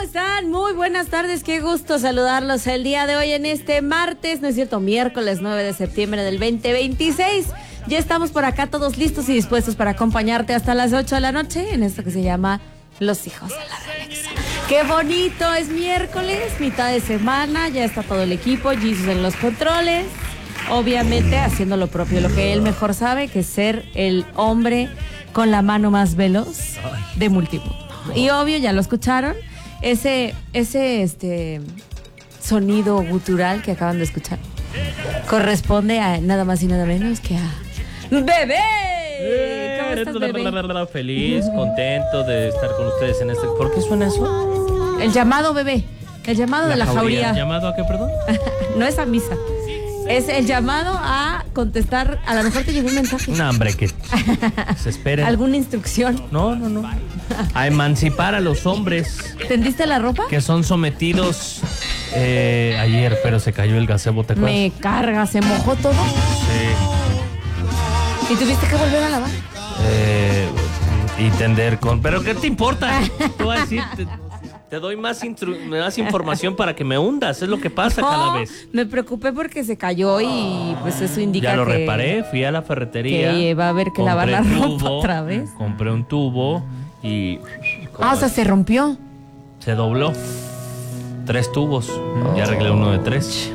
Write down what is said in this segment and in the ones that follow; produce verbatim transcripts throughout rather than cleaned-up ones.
están? Muy buenas tardes, qué gusto saludarlos el día de hoy en este martes, no es cierto, miércoles nueve de septiembre del veinte veintiséis. Ya estamos por acá todos listos y dispuestos para acompañarte hasta las ocho de la noche en esto que se llama Los Hijos de la Realización. Qué bonito, es miércoles, mitad de semana, ya está todo el equipo, Jesus en los controles, obviamente haciendo lo propio, lo que él mejor sabe, que es ser el hombre con la mano más veloz de Multimundo. Y obvio, ya lo escucharon, ese, ese este sonido gutural que acaban de escuchar corresponde a nada más y nada menos que a ¡Bebé! ¿Cómo estás, Bebé? Feliz, contento de estar con ustedes en este... ¿Por qué suena eso? El llamado, Bebé, el llamado la de la jauría. jauría. ¿El llamado a qué, perdón? No es a misa. Es el llamado a contestar. A lo mejor te llegó un mensaje. No, hombre, que se esperen. ¿Alguna instrucción? No, no, no. A emancipar a los hombres. ¿Tendiste la ropa? Que son sometidos eh, ayer, pero se cayó el gazebo, ¿te acuerdas? Me carga, se mojó todo. Sí. ¿Y tuviste que volver a lavar? Eh, y tender con... ¿Pero qué te importa? Te voy a decir... Te... Te doy más, intru- más información para que me hundas, es lo que pasa no, cada vez. Me preocupé porque se cayó y pues eso indica que... Ya lo que, reparé, fui a la ferretería. Que va a haber que lavar la ropa tubo, otra vez. Compré un tubo y... Ah, o sea, se rompió. Se dobló. Tres tubos. Oh. Ya arreglé uno de tres.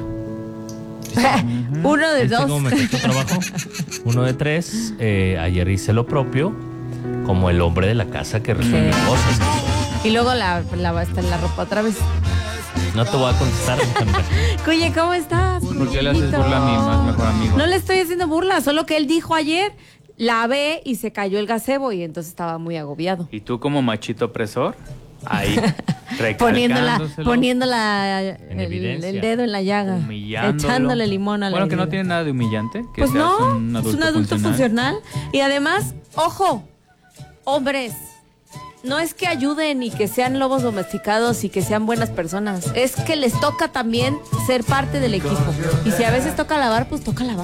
Uno de dos. ¿Cómo me costó trabajo? Uno de tres. Eh, ayer hice lo propio, como el hombre de la casa que resuelve cosas. Y luego la, la va a estar en la ropa otra vez. No te voy a contestar. Cuye, ¿cómo estás? ¿Por qué le haces burla a mi más mejor amigo? No le estoy haciendo burla, solo que él dijo ayer, lavé y se cayó el gazebo y entonces estaba muy agobiado. ¿Y tú como machito opresor? Ahí, poniéndola, poniéndola en el, evidencia. el dedo en la llaga, humillándolo, echándole limón a la Bueno, que herida. no tiene nada de humillante. Que pues no, un adulto es un adulto funcional. funcional. Y además, ojo, hombres, no es que ayuden y que sean lobos domesticados y que sean buenas personas, es que les toca también ser parte del equipo. Y si a veces toca lavar, pues toca lavar.